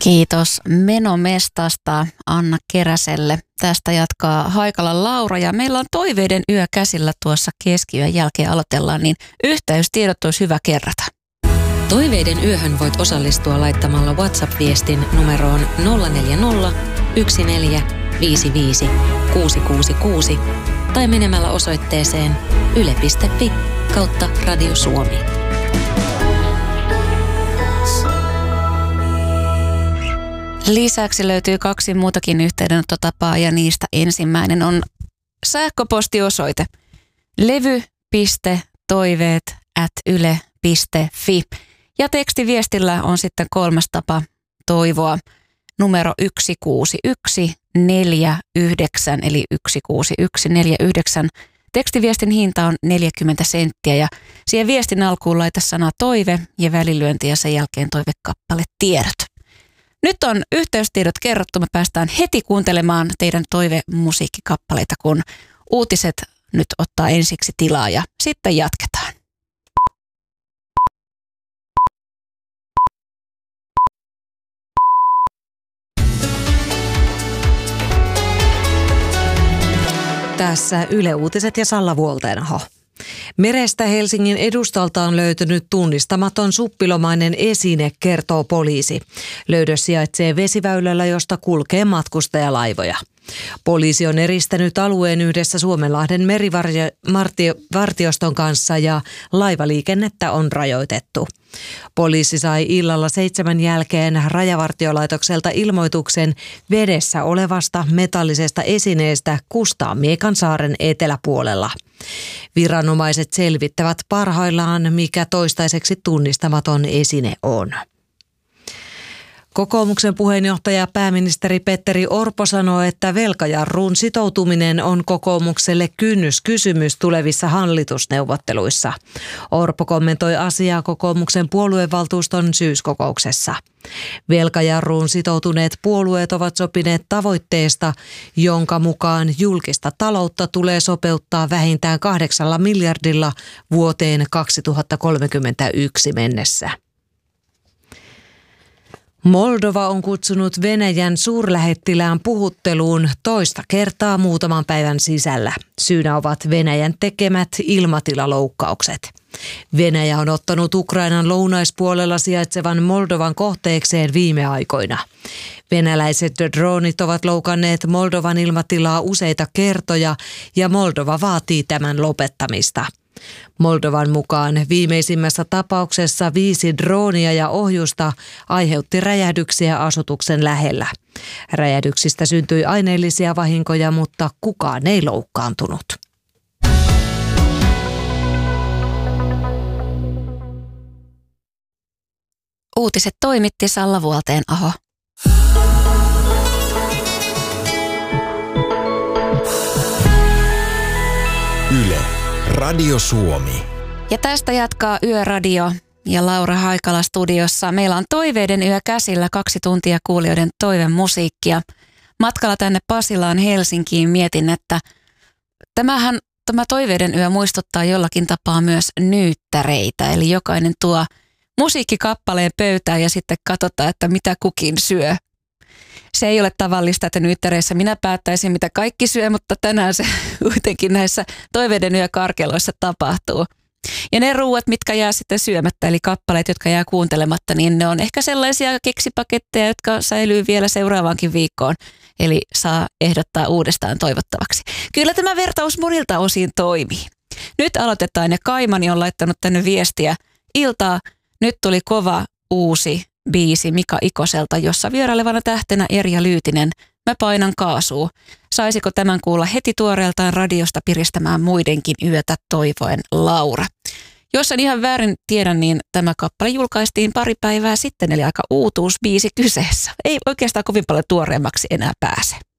Kiitos menomestasta Anna Keräselle. Tästä jatkaa Haikalan Laura ja meillä on toiveiden yö käsillä tuossa keskiyön jälkeen aloitellaan, niin yhteystiedot olisi hyvä kerrata. Toiveiden yöhön voit osallistua laittamalla WhatsApp-viestin numeroon 040 1455 666 tai menemällä osoitteeseen yle.fi/Radio Suomi. Lisäksi löytyy 2 muutakin yhteydenottotapaa ja niistä ensimmäinen on sähköpostiosoite levy.toiveet@yle.fi ja tekstiviestillä on sitten 3. tapa toivoa numero 16149 eli 16149. Tekstiviestin hinta on 40 senttiä ja siihen viestin alkuun laita sana toive ja välilyönti ja sen jälkeen toivekappale tiedot. Nyt on yhteystiedot kerrottu. Me päästään heti kuuntelemaan teidän toivemusiikkikappaleita, kun uutiset nyt ottaa ensiksi tilaa ja sitten jatketaan. Tässä Yle Uutiset ja Salla Vuolteenaho. Merestä Helsingin edustalta on löytynyt tunnistamaton suppilomainen esine, kertoo poliisi. Löydös sijaitsee vesiväylällä, josta kulkee matkustajalaivoja. Poliisi on eristänyt alueen yhdessä Suomenlahden merivartioston kanssa ja laivaliikennettä on rajoitettu. Poliisi sai illalla 7 jälkeen Rajavartiolaitokselta ilmoituksen vedessä olevasta metallisesta esineestä Kustaanmiekansaaren eteläpuolella. Viranomaiset selvittävät parhaillaan, mikä toistaiseksi tunnistamaton esine on. Kokoomuksen puheenjohtaja pääministeri Petteri Orpo sanoi, että velkajarruun sitoutuminen on kokoomukselle kynnyskysymys tulevissa hallitusneuvotteluissa. Orpo kommentoi asiaa kokoomuksen puoluevaltuuston syyskokouksessa. Velkajarruun sitoutuneet puolueet ovat sopineet tavoitteesta, jonka mukaan julkista taloutta tulee sopeuttaa vähintään 8 miljardilla vuoteen 2031 mennessä. Moldova on kutsunut Venäjän suurlähettilään puhutteluun toista kertaa muutaman päivän sisällä. Syynä ovat Venäjän tekemät ilmatilaloukkaukset. Venäjä on ottanut Ukrainan lounaispuolella sijaitsevan Moldovan kohteekseen viime aikoina. Venäläiset dronit ovat loukanneet Moldovan ilmatilaa useita kertoja ja Moldova vaatii tämän lopettamista. Moldovan mukaan viimeisimmässä tapauksessa 5 droonia ja ohjusta aiheutti räjähdyksiä asutuksen lähellä. Räjähdyksistä syntyi aineellisia vahinkoja, mutta kukaan ei loukkaantunut. Uutiset toimitti Salla Vuolteenaho. Yle, Radio Suomi. Ja tästä jatkaa Yöradio ja Laura Haikala studiossa. Meillä on toiveiden yö käsillä 2 tuntia kuulijoiden toivemusiikkia. Matkalla tänne Pasilaan Helsinkiin mietin, että tämä toiveiden yö muistuttaa jollakin tapaa myös nyyttäreitä. Eli jokainen tuo musiikkikappaleen pöytään ja sitten katsotaan, että mitä kukin syö. Se ei ole tavallista, että nyyttäreissä minä päättäisin, mitä kaikki syö, mutta tänään se kuitenkin näissä toiveiden yökarkeloissa tapahtuu. Ja ne ruuat, mitkä jää sitten syömättä, eli kappaleet, jotka jää kuuntelematta, niin ne on ehkä sellaisia keksipaketteja, jotka säilyy vielä seuraavaankin viikkoon. Eli saa ehdottaa uudestaan toivottavaksi. Kyllä tämä vertaus monilta osin toimii. Nyt aloitetaan ja Kaimani on laittanut tänne viestiä. Iltaa, nyt tuli kova uusi biisi Mika Ikoselta, jossa vierailevana tähtenä Erja Lyytinen. Mä painan kaasua. Saisiko tämän kuulla heti tuoreeltaan radiosta piristämään muidenkin yötä toivoen Laura? Jos en ihan väärin tiedä, niin tämä kappale julkaistiin pari päivää sitten, eli aika uutuusbiisi kyseessä. Ei oikeastaan kovin paljon tuoreemmaksi enää pääse.